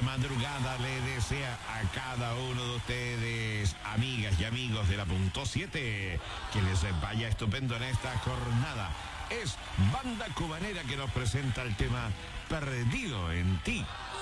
madrugada le desea a cada uno de ustedes, amigas y amigos de la Punto 7, que les vaya estupendo en esta jornada. Es Banda Cubanera que nos presenta el tema Perdido en Ti.